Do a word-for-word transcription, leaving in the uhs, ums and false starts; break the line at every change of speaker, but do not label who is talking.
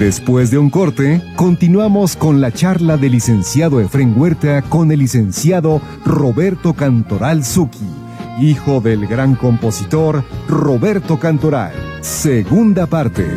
Después de un corte, continuamos con la charla del licenciado Efrén Huerta con el licenciado Roberto Cantoral Zucchi, hijo del gran compositor Roberto Cantoral. Segunda parte.